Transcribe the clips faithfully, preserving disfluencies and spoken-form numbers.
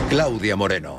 Claudia Moreno.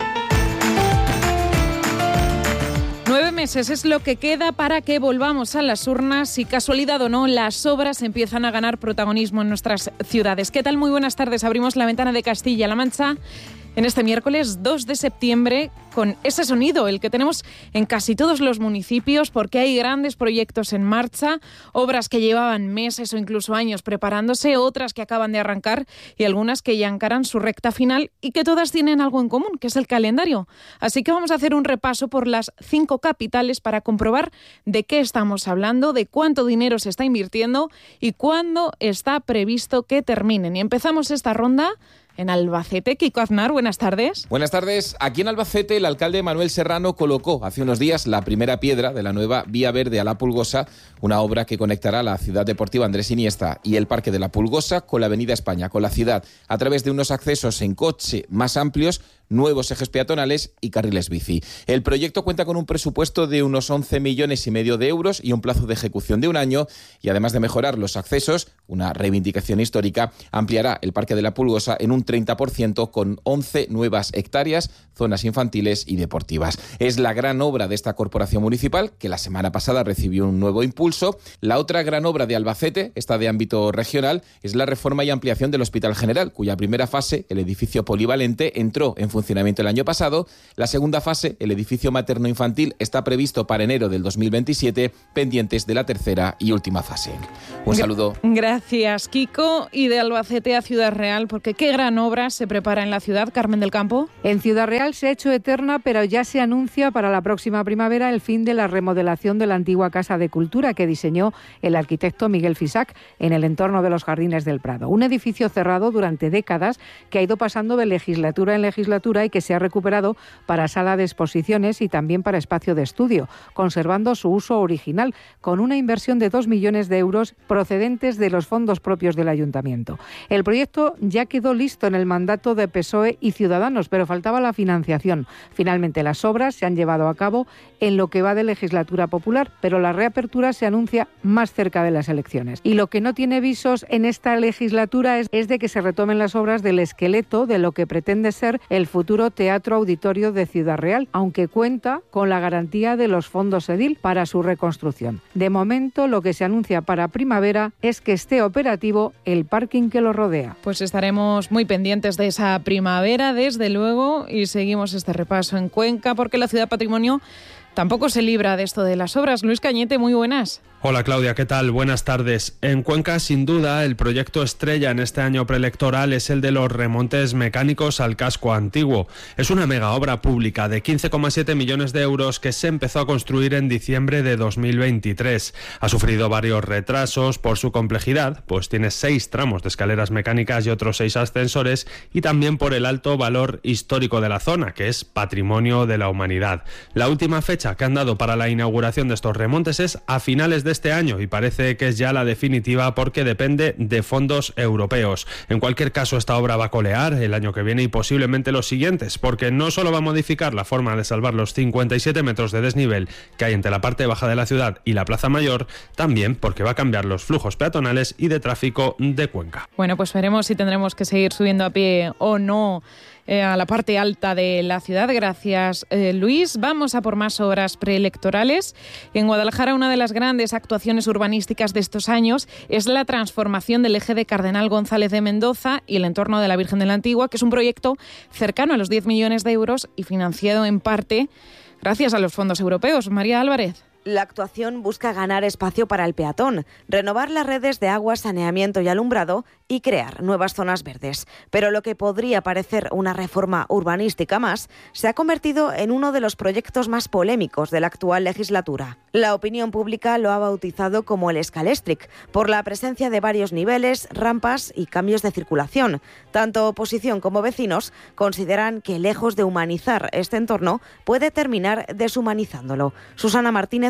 Nueve meses es lo que queda para que volvamos a las urnas y, casualidad o no, las obras empiezan a ganar protagonismo en nuestras ciudades. ¿Qué tal? Muy buenas tardes. Abrimos la ventana de Castilla-La Mancha en este miércoles dos de septiembre con ese sonido, el que tenemos en casi todos los municipios, porque hay grandes proyectos en marcha, obras que llevaban meses o incluso años preparándose, otras que acaban de arrancar y algunas que ya encaran su recta final y que todas tienen algo en común, que es el calendario. Así que vamos a hacer un repaso por las cinco capitales para comprobar de qué estamos hablando, de cuánto dinero se está invirtiendo y cuándo está previsto que terminen. Y empezamos esta ronda en Albacete. Kiko Aznar, buenas tardes. Buenas tardes. Aquí en Albacete, el alcalde Manuel Serrano colocó hace unos días la primera piedra de la nueva Vía Verde a La Pulgosa, una obra que conectará la ciudad deportiva Andrés Iniesta y el Parque de La Pulgosa con la Avenida España, con la ciudad, a través de unos accesos en coche más amplios, nuevos ejes peatonales y carriles bici. El proyecto cuenta con un presupuesto de unos once millones y medio de euros y un plazo de ejecución de un año, y además de mejorar los accesos, una reivindicación histórica, ampliará el Parque de La Pulgosa en un treinta por ciento con once nuevas hectáreas, zonas infantiles y deportivas. Es la gran obra de esta corporación municipal, que la semana pasada recibió un nuevo impulso. La otra gran obra de Albacete, esta de ámbito regional, es la reforma y ampliación del Hospital General, cuya primera fase, el edificio polivalente, entró en funcionamiento el año pasado. La segunda fase, el edificio materno-infantil, está previsto para enero del dos mil veintisiete, pendientes de la tercera y última fase. Un saludo. Gracias, Kiko. Y de Albacete a Ciudad Real, porque qué gran obra se prepara en la ciudad. Carmen del Campo. En Ciudad Real se ha hecho eterna, pero ya se anuncia para la próxima primavera el fin de la remodelación de la antigua Casa de Cultura que diseñó el arquitecto Miguel Fisac en el entorno de los Jardines del Prado. Un edificio cerrado durante décadas que ha ido pasando de legislatura en legislatura y que se ha recuperado para sala de exposiciones y también para espacio de estudio, conservando su uso original, con una inversión de dos millones de euros procedentes de los fondos propios del Ayuntamiento. El proyecto ya quedó listo en el mandato de P S O E y Ciudadanos, pero faltaba la financiación. Finalmente las obras se han llevado a cabo en lo que va de legislatura popular, pero la reapertura se anuncia más cerca de las elecciones. Y lo que no tiene visos en esta legislatura es, es de que se retomen las obras del esqueleto de lo que pretende ser el futuro Teatro Auditorio de Ciudad Real, aunque cuenta con la garantía de los fondos Edil para su reconstrucción. De momento, lo que se anuncia para primavera es que esté operativo el parking que lo rodea. Pues estaremos muy pendientes de esa primavera, desde luego, y seguimos este repaso en Cuenca, porque la Ciudad Patrimonio tampoco se libra de esto de las obras. Luis Cañete, muy buenas. Hola Claudia, ¿qué tal? Buenas tardes. En Cuenca, sin duda, el proyecto estrella en este año preelectoral es el de los remontes mecánicos al casco antiguo. Es una mega obra pública de quince coma siete millones de euros que se empezó a construir en diciembre de dos mil veintitrés. Ha sufrido varios retrasos por su complejidad, pues tiene seis tramos de escaleras mecánicas y otros seis ascensores, y también por el alto valor histórico de la zona, que es patrimonio de la humanidad. La última fecha que han dado para la inauguración de estos remontes es a finales de este año, y parece que es ya la definitiva porque depende de fondos europeos. En cualquier caso, esta obra va a colear el año que viene y posiblemente los siguientes, porque no solo va a modificar la forma de salvar los cincuenta y siete metros de desnivel que hay entre la parte baja de la ciudad y la Plaza Mayor, también porque va a cambiar los flujos peatonales y de tráfico de Cuenca. Bueno, pues veremos si tendremos que seguir subiendo a pie o no eh, a la parte alta de la ciudad. Gracias, eh, Luis. Vamos a por más obras preelectorales. En Guadalajara, una de las grandes actuaciones urbanísticas de estos años es la transformación del eje de Cardenal González de Mendoza y el entorno de la Virgen de la Antigua, que es un proyecto cercano a los diez millones de euros y financiado en parte gracias a los fondos europeos. María Álvarez. La actuación busca ganar espacio para el peatón, renovar las redes de agua, saneamiento y alumbrado y crear nuevas zonas verdes. Pero lo que podría parecer una reforma urbanística más se ha convertido en uno de los proyectos más polémicos de la actual legislatura. La opinión pública lo ha bautizado como el Scalestric, por la presencia de varios niveles, rampas y cambios de circulación. Tanto oposición como vecinos consideran que, lejos de humanizar este entorno, puede terminar deshumanizándolo. Susana Martínez,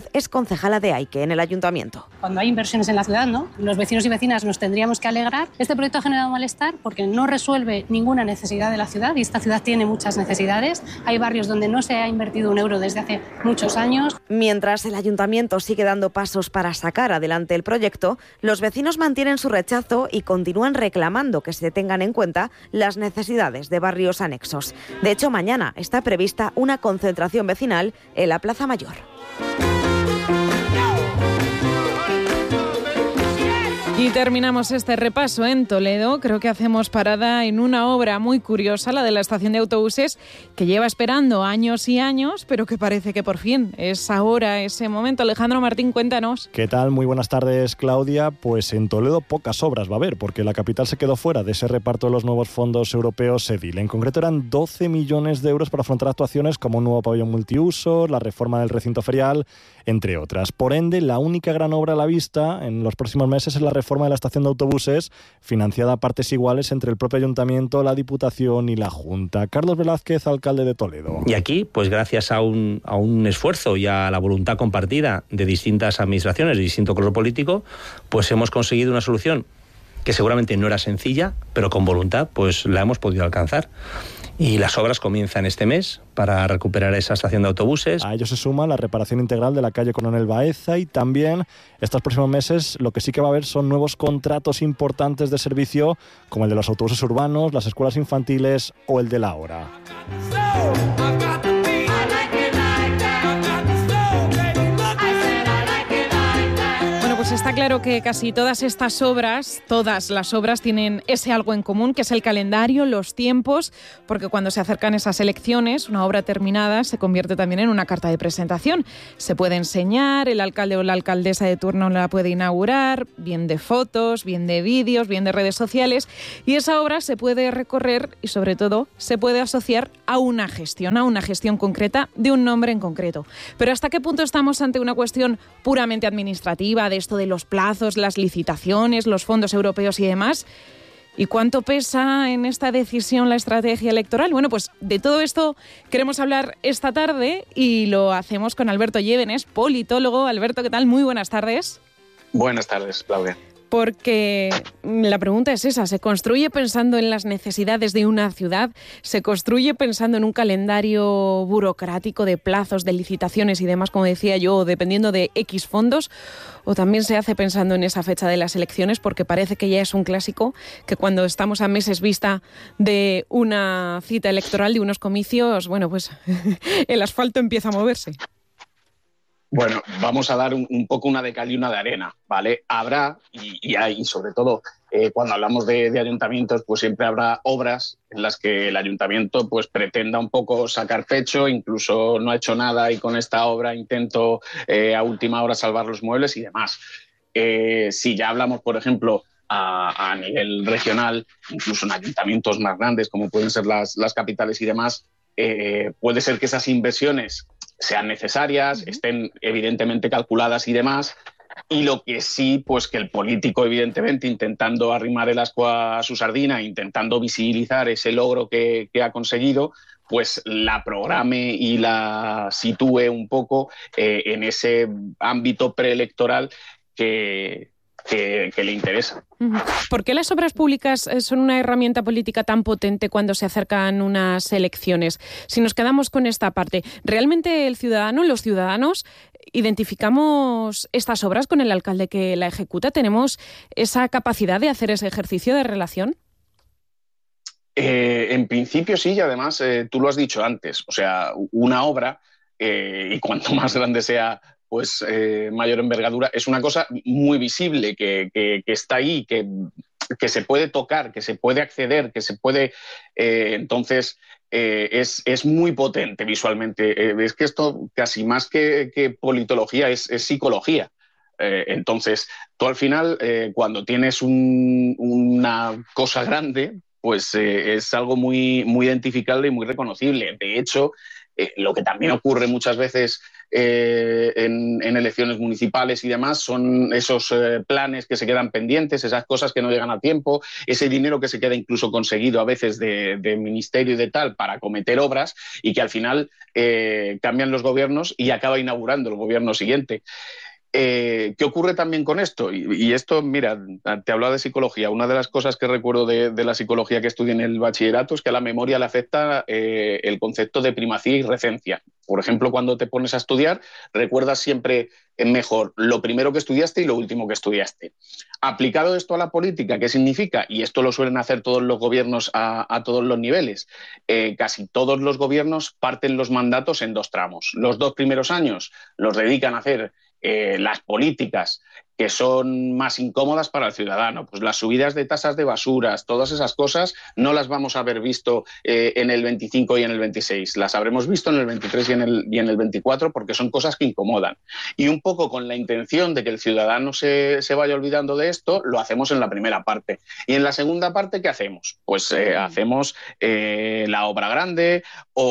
Sánchez es concejala de Aike, en el ayuntamiento. Cuando hay inversiones en la ciudad, ¿no?, los vecinos y vecinas nos tendríamos que alegrar. Este proyecto ha generado malestar porque no resuelve ninguna necesidad de la ciudad, y esta ciudad tiene muchas necesidades. Hay barrios donde no se ha invertido un euro desde hace muchos años. Mientras el ayuntamiento sigue dando pasos para sacar adelante el proyecto, los vecinos mantienen su rechazo y continúan reclamando que se tengan en cuenta las necesidades de barrios anexos. De hecho, mañana está prevista una concentración vecinal en la Plaza Mayor. Y terminamos este repaso en Toledo. Creo que hacemos parada en una obra muy curiosa, la de la estación de autobuses, que lleva esperando años y años, pero que parece que por fin es ahora ese momento. Alejandro Martín, cuéntanos. ¿Qué tal? Muy buenas tardes, Claudia. Pues en Toledo pocas obras va a haber, porque la capital se quedó fuera de ese reparto de los nuevos fondos europeos EDIL. En concreto eran doce millones de euros para afrontar actuaciones como un nuevo pabellón multiuso, la reforma del recinto ferial, entre otras. Por ende, la única gran obra a la vista en los próximos meses es la reforma de la estación de autobuses, financiada a partes iguales entre el propio ayuntamiento, la Diputación y la Junta. Carlos Velázquez, alcalde de Toledo. Y aquí, pues gracias a un, a un esfuerzo y a la voluntad compartida de distintas administraciones de distinto color político, pues hemos conseguido una solución que seguramente no era sencilla, pero con voluntad pues la hemos podido alcanzar. Y las obras comienzan este mes para recuperar esa estación de autobuses. A ello se suma la reparación integral de la calle Coronel Baeza, y también estos próximos meses lo que sí que va a haber son nuevos contratos importantes de servicio, como el de los autobuses urbanos, las escuelas infantiles o el de la hora. Pues está claro que casi todas estas obras, todas las obras tienen ese algo en común, que es el calendario, los tiempos, porque cuando se acercan esas elecciones, una obra terminada se convierte también en una carta de presentación. Se puede enseñar, el alcalde o la alcaldesa de turno la puede inaugurar, bien de fotos, bien de vídeos, bien de redes sociales, y esa obra se puede recorrer y sobre todo se puede asociar a una gestión, a una gestión concreta de un nombre en concreto. Pero ¿hasta qué punto estamos ante una cuestión puramente administrativa de esto de los plazos, las licitaciones, los fondos europeos y demás? ¿Y cuánto pesa en esta decisión la estrategia electoral? Bueno, pues de todo esto queremos hablar esta tarde y lo hacemos con Alberto Llévenes, politólogo. Alberto, ¿qué tal? Muy buenas tardes. Buenas tardes, Claudia. Porque la pregunta es esa, ¿se construye pensando en las necesidades de una ciudad? ¿Se construye pensando en un calendario burocrático de plazos, de licitaciones y demás, como decía yo, dependiendo de X fondos? ¿O también se hace pensando en esa fecha de las elecciones? Porque parece que ya es un clásico que cuando estamos a meses vista de una cita electoral, de unos comicios, bueno, pues el asfalto empieza a moverse. Bueno, vamos a dar un, un poco una de cal y una de arena, ¿vale? Habrá, y, y hay, y sobre todo eh, cuando hablamos de, de ayuntamientos, pues siempre habrá obras en las que el ayuntamiento pues pretenda un poco sacar pecho, incluso no ha hecho nada y con esta obra intento eh, a última hora salvar los muebles y demás. Eh, si ya hablamos, por ejemplo, a, a nivel regional, incluso en ayuntamientos más grandes como pueden ser las, las capitales y demás, eh, puede ser que esas inversiones sean necesarias, estén evidentemente calculadas y demás, y lo que sí, pues que el político evidentemente intentando arrimar el ascua a su sardina, intentando visibilizar ese logro que, que ha conseguido, pues la programe y la sitúe un poco eh, en ese ámbito preelectoral que... Que, que le interesa. ¿Por qué las obras públicas son una herramienta política tan potente cuando se acercan unas elecciones? Si nos quedamos con esta parte, ¿realmente el ciudadano, los ciudadanos, identificamos estas obras con el alcalde que la ejecuta? ¿Tenemos esa capacidad de hacer ese ejercicio de relación? Eh, en principio sí, y además eh, tú lo has dicho antes, o sea, una obra, eh, y cuanto más grande sea, pues eh, mayor envergadura, es una cosa muy visible, que, que, que está ahí, que, que se puede tocar, que se puede acceder, que se puede... Eh, entonces, eh, es, es muy potente visualmente. Eh, es que esto, casi más que, que politología, es, es psicología. Eh, entonces, tú al final, eh, cuando tienes un, una cosa grande, pues eh, es algo muy, muy identificable y muy reconocible. De hecho, eh, lo que también ocurre muchas veces eh, en, en elecciones municipales y demás, son esos eh, planes que se quedan pendientes, esas cosas que no llegan a tiempo, ese dinero que se queda incluso conseguido a veces de, de ministerio y de tal para acometer obras y que al final eh, cambian los gobiernos y acaba inaugurando el gobierno siguiente. Eh, ¿Qué ocurre también con esto? Y, y esto, mira, te hablaba de psicología. Una de las cosas que recuerdo de, de la psicología que estudié en el bachillerato es que a la memoria le afecta eh, el concepto de primacía y recencia. Por ejemplo, cuando te pones a estudiar, recuerdas siempre mejor lo primero que estudiaste y lo último que estudiaste. Aplicado esto a la política, ¿qué significa? Y esto lo suelen hacer todos los gobiernos a, a todos los niveles. Eh, casi todos los gobiernos parten los mandatos en dos tramos. Los dos primeros años los dedican a hacer Eh, las políticas que son más incómodas para el ciudadano, pues las subidas de tasas de basuras, todas esas cosas no las vamos a haber visto eh, en el veinticinco y en el veintiséis, las habremos visto en el veintitrés y en el, y en el veinticuatro porque son cosas que incomodan. Y un poco con la intención de que el ciudadano se, se vaya olvidando de esto, lo hacemos en la primera parte. Y en la segunda parte, ¿qué hacemos? Pues eh, hacemos eh, la obra grande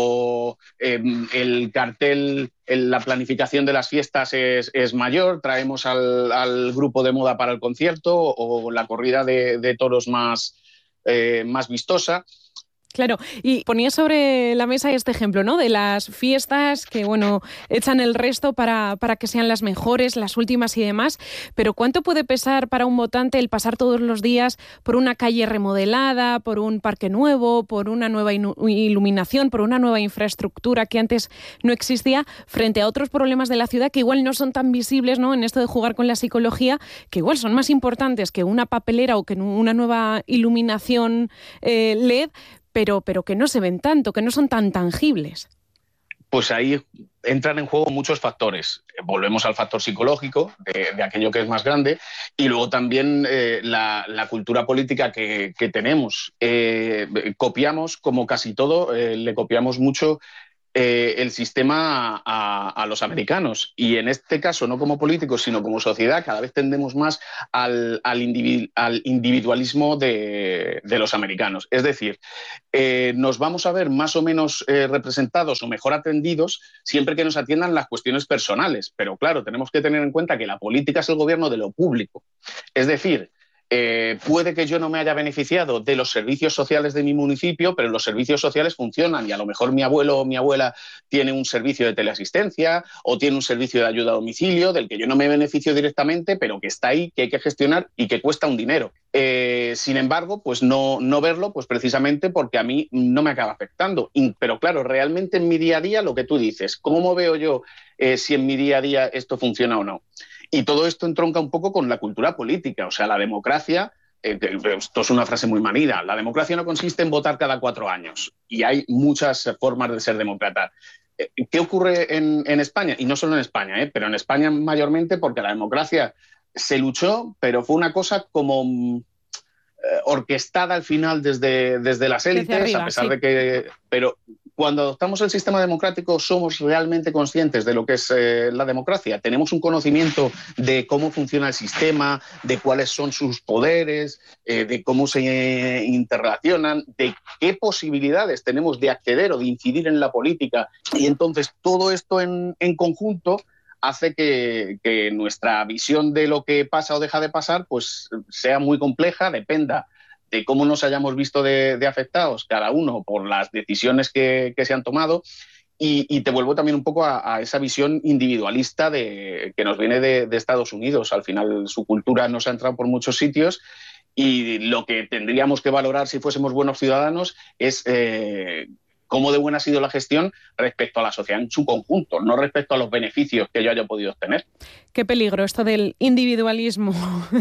o eh, el cartel, la planificación de las fiestas es, es mayor, traemos al, al grupo de moda para el concierto o la corrida de, de toros más, eh, más vistosa. Claro, y ponía sobre la mesa este ejemplo, ¿no? De las fiestas que, bueno, echan el resto para, para que sean las mejores, las últimas y demás, pero ¿cuánto puede pesar para un votante el pasar todos los días por una calle remodelada, por un parque nuevo, por una nueva iluminación, por una nueva infraestructura que antes no existía, frente a otros problemas de la ciudad que igual no son tan visibles, ¿no? En esto de jugar con la psicología, que igual son más importantes que una papelera o que una nueva iluminación eh, L E D, Pero, pero que no se ven tanto, que no son tan tangibles? Pues ahí entran en juego muchos factores. Volvemos al factor psicológico, de, de aquello que es más grande, y luego también eh, la, la cultura política que, que tenemos. Eh, copiamos, como casi todo, eh, le copiamos mucho Eh, el sistema a, a los americanos, y en este caso no como políticos sino como sociedad cada vez tendemos más al, al, individu- al individualismo de, de los americanos, es decir, eh, nos vamos a ver más o menos eh, representados o mejor atendidos siempre que nos atiendan las cuestiones personales, pero claro, tenemos que tener en cuenta que la política es el gobierno de lo público, es decir, Eh, puede que yo no me haya beneficiado de los servicios sociales de mi municipio, pero los servicios sociales funcionan y a lo mejor mi abuelo o mi abuela tiene un servicio de teleasistencia o tiene un servicio de ayuda a domicilio del que yo no me beneficio directamente, pero que está ahí, que hay que gestionar y que cuesta un dinero. Eh, sin embargo, pues no, no verlo, pues precisamente porque a mí no me acaba afectando. Y, pero claro, realmente en mi día a día lo que tú dices, ¿cómo veo yo eh, si en mi día a día esto funciona o no? Y todo esto entronca un poco con la cultura política, o sea, la democracia, eh, esto es una frase muy manida, la democracia no consiste en votar cada cuatro años y hay muchas formas de ser demócrata. ¿Qué ocurre en, en España? Y no solo en España, ¿eh? Pero en España mayormente porque la democracia se luchó, pero fue una cosa como eh, orquestada al final desde, desde las élites, desde arriba, a pesar sí. de que... Pero cuando adoptamos el sistema democrático somos realmente conscientes de lo que es eh, la democracia. Tenemos un conocimiento de cómo funciona el sistema, de cuáles son sus poderes, eh, de cómo se eh, interrelacionan, de qué posibilidades tenemos de acceder o de incidir en la política. Y entonces todo esto en, en conjunto hace que, que nuestra visión de lo que pasa o deja de pasar pues sea muy compleja, dependa de cómo nos hayamos visto de, de afectados cada uno por las decisiones que, que se han tomado y, y te vuelvo también un poco a, a esa visión individualista de, que nos viene de, de Estados Unidos. Al final su cultura nos ha entrado por muchos sitios y lo que tendríamos que valorar si fuésemos buenos ciudadanos es eh, cómo de buena ha sido la gestión respecto a la sociedad en su conjunto, no respecto a los beneficios que yo haya podido obtener. Qué peligro esto del individualismo,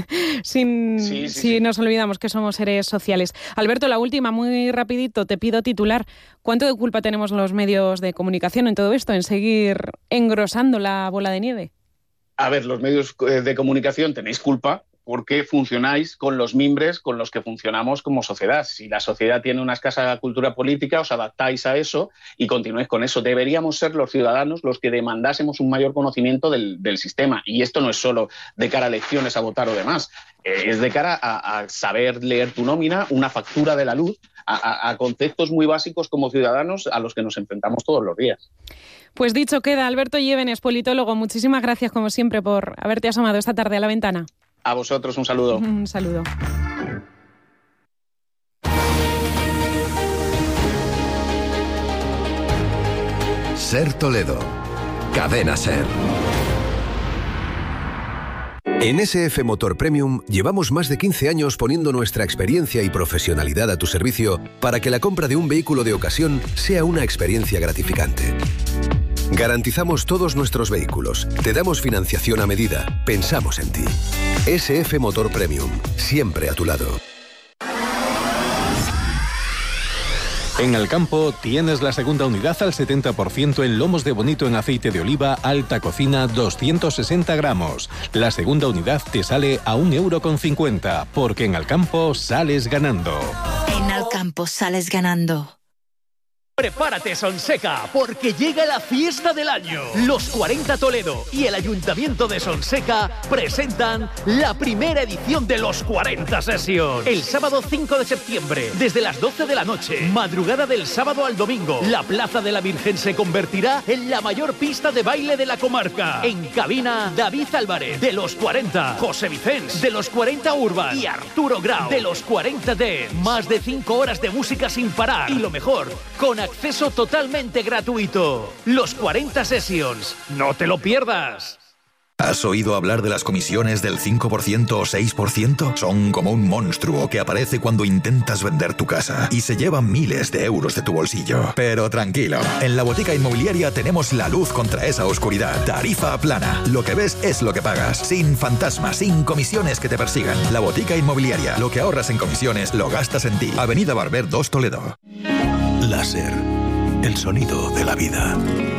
sin, sí, sí, si sí. nos olvidamos que somos seres sociales. Alberto, la última, muy rapidito, te pido titular. ¿Cuánto de culpa tenemos los medios de comunicación en todo esto, en seguir engrosando la bola de nieve? A ver, los medios de comunicación tenéis culpa, porque funcionáis con los mimbres con los que funcionamos como sociedad. Si la sociedad tiene una escasa cultura política, os adaptáis a eso y continuáis con eso. Deberíamos ser los ciudadanos los que demandásemos un mayor conocimiento del, del sistema. Y esto no es solo de cara a elecciones, a votar o demás. Eh, es de cara a, a saber leer tu nómina, una factura de la luz, a, a, a conceptos muy básicos como ciudadanos a los que nos enfrentamos todos los días. Pues dicho queda, Alberto Llévenes, politólogo, muchísimas gracias como siempre por haberte asomado esta tarde a la ventana. A vosotros un saludo. Un saludo. Ser Toledo, Cadena Ser. En S F Motor Premium llevamos más de quince años poniendo nuestra experiencia y profesionalidad a tu servicio para que la compra de un vehículo de ocasión sea una experiencia gratificante. Garantizamos todos nuestros vehículos, te damos financiación a medida, pensamos en ti. S F Motor Premium, siempre a tu lado. En Alcampo tienes la segunda unidad al setenta por ciento en lomos de bonito en aceite de oliva, alta cocina, doscientos sesenta gramos. La segunda unidad te sale a un euro con cincuenta, porque en Alcampo sales ganando. En Alcampo sales ganando. Prepárate, Sonseca, porque llega la fiesta del año. Los cuarenta Toledo y el Ayuntamiento de Sonseca presentan la primera edición de los cuarenta Sessions. El sábado cinco de septiembre, desde las doce de la noche, madrugada del sábado al domingo, la Plaza de la Virgen se convertirá en la mayor pista de baile de la comarca. En cabina, David Álvarez, de los cuarenta, José Vicens, de los cuarenta Urban y Arturo Grau, de los cuarenta Dance. Más de cinco horas de música sin parar. Y lo mejor, con acceso totalmente gratuito. Los cuarenta Sessions. No te lo pierdas. ¿Has oído hablar de las comisiones del cinco por ciento o seis por ciento? Son como un monstruo que aparece cuando intentas vender tu casa y se llevan miles de euros de tu bolsillo. Pero tranquilo, en la Botica Inmobiliaria tenemos la luz contra esa oscuridad. Tarifa plana. Lo que ves es lo que pagas. Sin fantasmas, sin comisiones que te persigan. La Botica Inmobiliaria. Lo que ahorras en comisiones lo gastas en ti. Avenida Barber dos, Toledo. Láser, el sonido de la vida.